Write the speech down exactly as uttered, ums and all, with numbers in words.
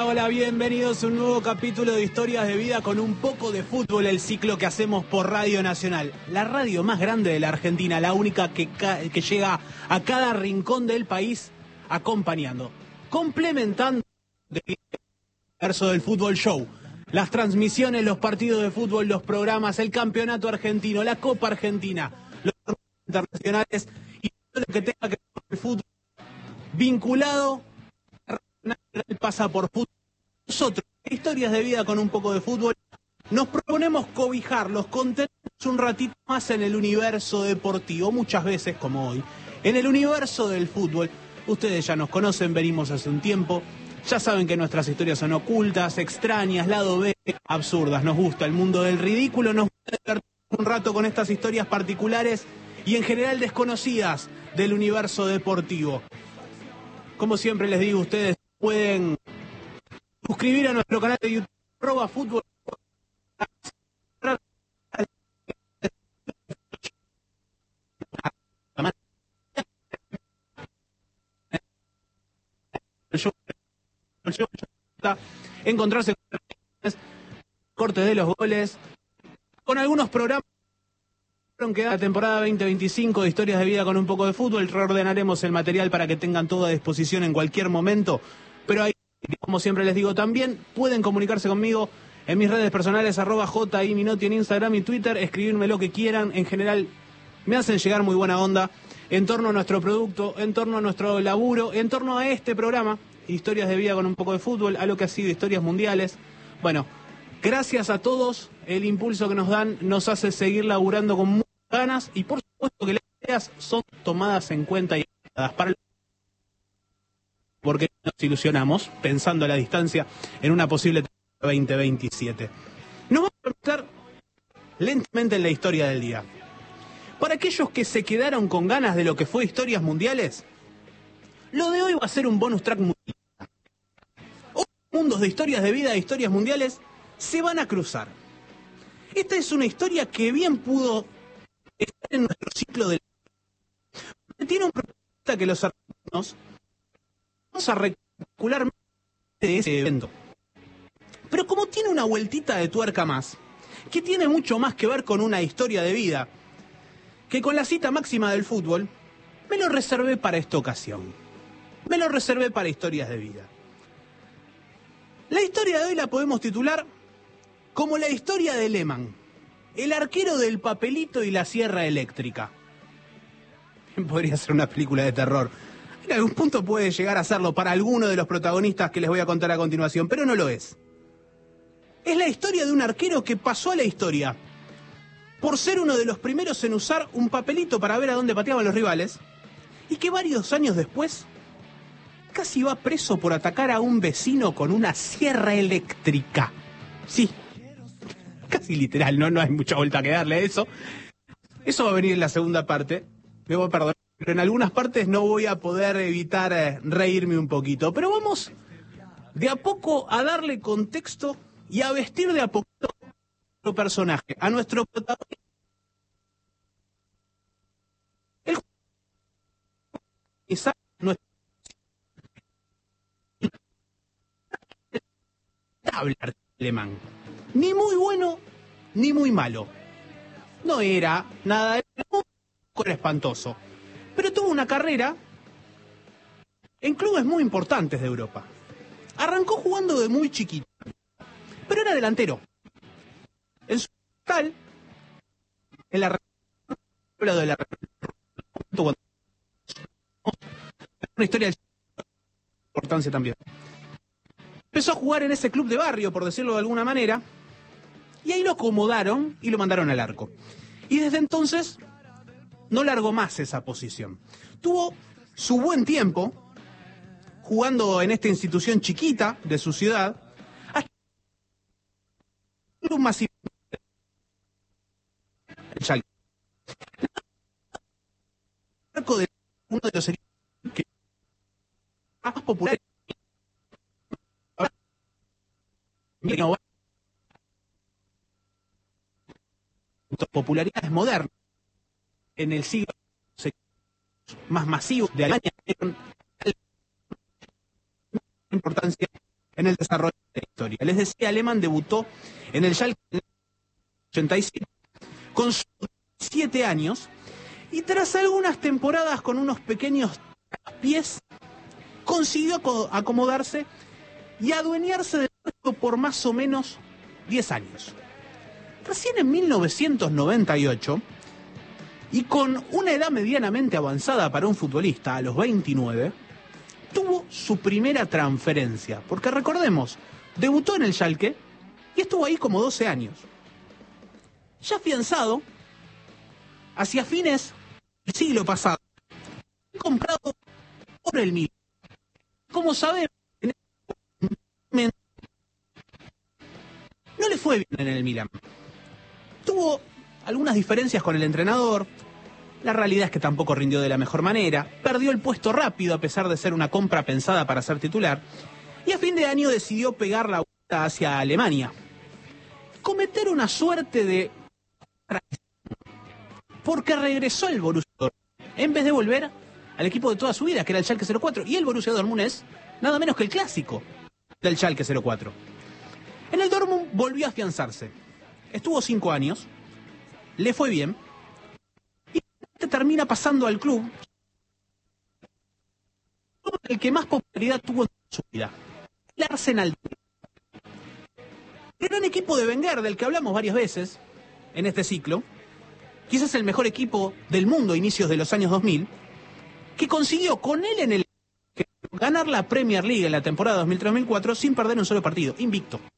Hola, bienvenidos a un nuevo capítulo de Historias de Vida con un poco de fútbol, el ciclo que hacemos por Radio Nacional. La radio más grande de la Argentina, la única que, que llega a cada rincón del país acompañando, complementando el universo del fútbol show. Las transmisiones, los partidos de fútbol, los programas, el campeonato argentino, la Copa Argentina, los internacionales y todo lo que tenga que ver con el fútbol vinculado pasa por fútbol. Nosotros, Historias de Vida con un poco de fútbol, nos proponemos cobijarlos, contenernos un ratito más en el universo deportivo, muchas veces como hoy, en el universo del fútbol. Ustedes ya nos conocen, venimos hace un tiempo, ya saben que nuestras historias son ocultas, extrañas, lado B, absurdas. Nos gusta el mundo del ridículo, nos gusta divertirnos un rato con estas historias particulares y en general desconocidas del universo deportivo. Como siempre les digo, ustedes pueden suscribir a nuestro canal de YouTube, arroba fútbol. Encontrarse cortes de los goles, con algunos programas que da la temporada veinte veinticinco de Historias de Vida con un poco de fútbol. Reordenaremos el material para que tengan todo a disposición en cualquier momento, pero ahí, como siempre les digo, también pueden comunicarse conmigo en mis redes personales, arroba jiminotti en Instagram y Twitter, escribirme lo que quieran. En general me hacen llegar muy buena onda en torno a nuestro producto, en torno a nuestro laburo, en torno a este programa, Historias de Vida con un poco de fútbol, a lo que ha sido Historias Mundiales. Bueno, gracias a todos, el impulso que nos dan nos hace seguir laburando con muchas ganas y por supuesto que las ideas son tomadas en cuenta y para el... porque nos ilusionamos pensando a la distancia en una posible veinte veintisiete. Nos vamos a meter lentamente en la historia del día. Para aquellos que se quedaron con ganas de lo que fue Historias Mundiales, lo de hoy va a ser un bonus track mundial. Hoy mundos de Historias de Vida e Historias Mundiales se van a cruzar. Esta es una historia que bien pudo estar en nuestro ciclo de... Tiene un protagonista que los argentinos vamos a recalcular de ese evento. Pero como tiene una vueltita de tuerca más, que tiene mucho más que ver con una historia de vida que con la cita máxima del fútbol, me lo reservé para esta ocasión. Me lo reservé para Historias de Vida. La historia de hoy la podemos titular como la historia de Lehmann, el arquero del papelito y la sierra eléctrica. Podría ser una película de terror. En algún punto puede llegar a serlo para alguno de los protagonistas que les voy a contar a continuación, pero no lo es. Es la historia de un arquero que pasó a la historia por ser uno de los primeros en usar un papelito para ver a dónde pateaban los rivales y que varios años después casi va preso por atacar a un vecino con una sierra eléctrica. Sí, casi literal, no, no hay mucha vuelta que darle a eso. Eso va a venir en la segunda parte. Me voy a perdonar, pero en algunas partes no voy a poder evitar eh, reírme un poquito. Pero vamos de a poco a darle contexto y a vestir de a poquito a nuestro personaje, a nuestro protagonista. El nuestro hablar alemán. Ni muy bueno, ni muy malo. No era nada de era espantoso. Pero tuvo una carrera en clubes muy importantes de Europa. Arrancó jugando de muy chiquito, pero era delantero. En su tal, en la de la una historia de importancia también. Empezó a jugar en ese club de barrio, por decirlo de alguna manera, y ahí lo acomodaron y lo mandaron al arco. Y desde entonces no largó más esa posición. Tuvo su buen tiempo jugando en esta institución chiquita de su ciudad, hasta un masivo el arco de uno de los que más populares popularidades modernas en el siglo más masivo de Alemania, importancia en en el desarrollo de la historia. Les decía, Lehmann debutó en el Schalke en el ochenta y siete con sus siete años y tras algunas temporadas con unos pequeños pies consiguió acomodarse y adueñarse del puesto por más o menos diez años. Recién en mil novecientos noventa y ocho, y con una edad medianamente avanzada para un futbolista, a los veintinueve, tuvo su primera transferencia. Porque recordemos, debutó en el Schalke y estuvo ahí como doce años. Ya afianzado, hacia fines del siglo pasado, fue comprado por el Milan. Como sabemos, no le fue bien en el Milan. Tuvo algunas diferencias con el entrenador. La realidad es que tampoco rindió de la mejor manera. Perdió el puesto rápido a pesar de ser una compra pensada para ser titular. Y a fin de año decidió pegar la vuelta hacia Alemania. Cometer una suerte de... porque regresó al Borussia Dortmund en vez de volver al equipo de toda su vida, que era el Schalke cero cuatro. Y el Borussia Dortmund es nada menos que el clásico del Schalke cero cuatro. En el Dortmund volvió a afianzarse. Estuvo cinco años, le fue bien, y termina pasando al club el que más popularidad tuvo en su vida, el Arsenal. Era un equipo de Wenger, del que hablamos varias veces en este ciclo, quizás el mejor equipo del mundo a inicios de los años dos mil, que consiguió con él en el ganar la Premier League en la temporada dos mil tres dos mil cuatro sin perder un solo partido, invicto.